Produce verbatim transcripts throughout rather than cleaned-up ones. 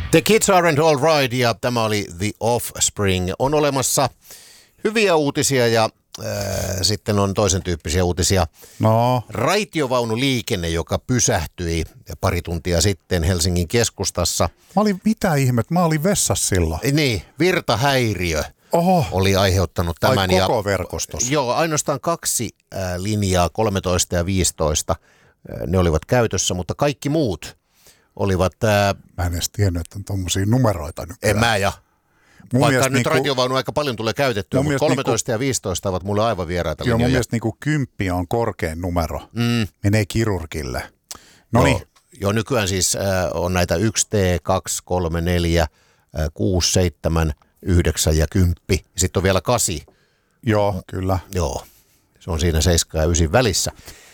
The Kids Aren't All Right ja tämä oli The Offspring. On olemassa hyviä uutisia ja äh, sitten on toisen tyyppisiä uutisia. No. Raitiovaunuliikenne, joka pysähtyi pari tuntia sitten Helsingin keskustassa. Mä olin, mitä ihmettä, mä olin vessassa silloin. Niin, virtahäiriö. Oho. Oli aiheuttanut tämän. Ai koko ja, verkostossa. Joo, ainoastaan kaksi äh, linjaa, kolmetoista ja viisitoista, äh, ne olivat käytössä, mutta kaikki muut olivat... Äh, mä en edes tiennyt, että on tommosia numeroita nykyään. En mä ja... Mun Vaikka nyt niinku, radiovaunu aika paljon tulee käytettyä, mutta kolmetoista niinku, ja viisitoista ovat mulle aivan vieraita joo, linjoja. mun mielestä niinku kymppi on korkein numero. Mm. Menee kirurgille. Noniin. Joo, joo, nykyään siis äh, on näitä yksi T, kaksi, kolme, neljä, kuusi, seitsemän, yhdeksän ja kymmenen. Sitten on vielä kasi. Joo, kyllä. Joo, se on siinä seitsemän ja yhdeksän välissä.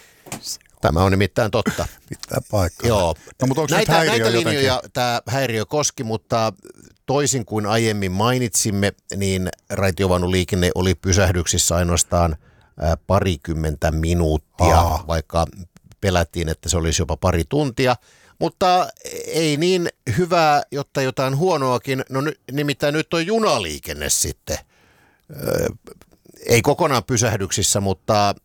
Tämä on nimittäin totta. Pitää paikkaa. Joo. No, mutta onko näitä, näitä jotenkin? linjoja tämä häiriö koski, mutta toisin kuin aiemmin mainitsimme, niin raitiovaunuliikenne oli pysähdyksissä ainoastaan ää, parikymmentä minuuttia, Aa. vaikka pelättiin, että se olisi jopa pari tuntia. Mutta ei niin hyvää, jotta jotain huonoakin. No nimittäin nyt on junaliikenne sitten. Öö, ei kokonaan pysähdyksissä, mutta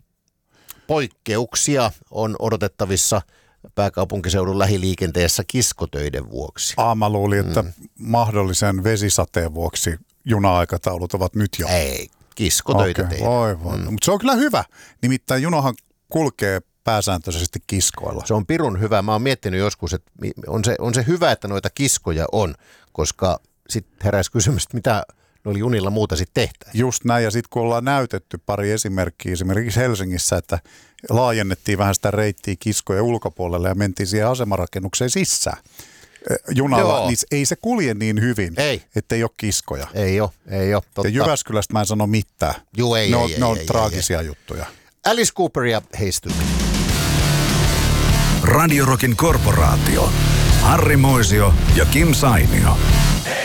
poikkeuksia on odotettavissa pääkaupunkiseudun lähiliikenteessä kiskotöiden vuoksi. Aa, mä luulin, että mm. mahdollisen vesisateen vuoksi juna-aikataulut ovat nyt jo. Ei, kiskotöitä okay, tehdään. Voi, voi. Mm. Mutta se on kyllä hyvä. Nimittäin junahan kulkee pääsääntöisesti kiskoilla. Se on pirun hyvä. Mä oon miettinyt joskus, että on se, on se hyvä, että noita kiskoja on, koska sitten heräisi kysymys, että mitä noilla junilla muuta sitten tehtäisiin. Just näin, ja sitten kun ollaan näytetty pari esimerkkiä, esimerkiksi Helsingissä, että laajennettiin vähän sitä reittiä kiskojen ulkopuolelle ja mentiin siihen asemarakennukseen sisään junalla, Joo. niin ei se kulje niin hyvin, ei. ettei ole kiskoja. Ei ole, ei ole, totta. Ja Jyväskylästä mä en sano mitään. Joo, ei, ne ei, on, ei, ne on ei, traagisia ei, juttuja. Alice Cooper ja Heistys. Radio Rockin korporaatio. Harri Moisio ja Kim Sainio.